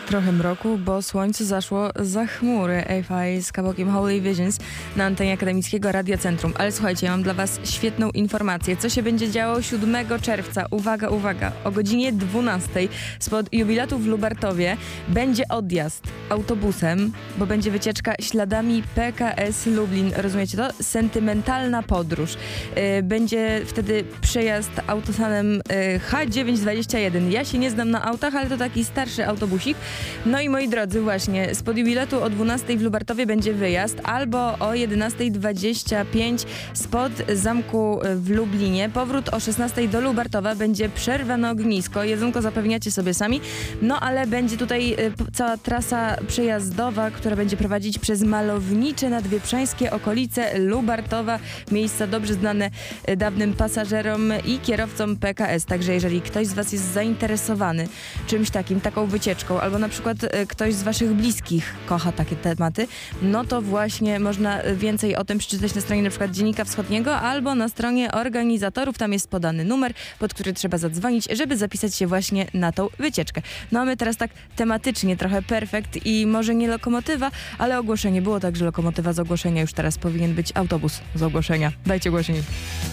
trochę mroku, bo słońce zaszło za chmury. AFI z kawałkiem Holy Visions na antenie Akademickiego Radia Centrum. Ale słuchajcie, ja mam dla was świetną informację. Co się będzie działo 7 czerwca? Uwaga, uwaga. O godzinie 12 spod jubilatu w Lubartowie będzie odjazd autobusem, bo będzie wycieczka śladami PKS Lublin. Rozumiecie to? Sentymentalna podróż. Będzie wtedy przejazd autosanem H921. Ja się nie znam na autach, ale to taki starszy autobusik. No i moi drodzy, właśnie spod jubilatu o 12 w Lubartowie będzie wyjazd, albo o 11:25 spod zamku w Lublinie. Powrót o 16 do Lubartowa, będzie przerwa na ognisko. Jedzonko zapewniacie sobie sami. No ale będzie tutaj cała trasa przejazdowa, która będzie prowadzić przez malownicze nadwieprzańskie okolice Lubartowa. Miejsca dobrze znane dawnym pasażerom i kierowcom PKS. Także jeżeli ktoś z was jest zainteresowany czymś takim, taką wycieczką, albo na przykład ktoś z waszych bliskich kocha takie tematy, no to właśnie można więcej o tym przeczytać na stronie na przykład Dziennika Wschodniego albo na stronie organizatorów. Tam jest podany numer, pod który trzeba zadzwonić, żeby zapisać się właśnie na tą wycieczkę. No a my teraz tak tematycznie trochę perfekt i może nie lokomotywa, ale ogłoszenie było, także lokomotywa z ogłoszenia, już teraz powinien być autobus z ogłoszenia. Dajcie ogłoszenie.